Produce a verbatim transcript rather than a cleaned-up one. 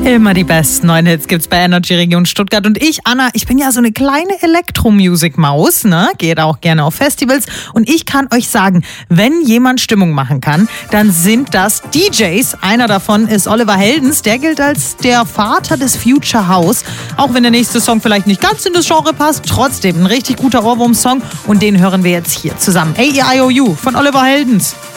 Immer die besten neuen Hits gibt's bei Energy Region Stuttgart. Und ich, Anna, ich bin ja so eine kleine Elektro-Music-Maus, ne? Geht auch gerne auf Festivals. Und ich kann euch sagen, wenn jemand Stimmung machen kann, dann sind das D Js. Einer davon ist Oliver Heldens. Der gilt als der Vater des Future House. Auch wenn der nächste Song vielleicht nicht ganz in das Genre passt, trotzdem ein richtig guter Ohrwurm-Song. Und den hören wir jetzt hier zusammen. A E I O U von Oliver Heldens.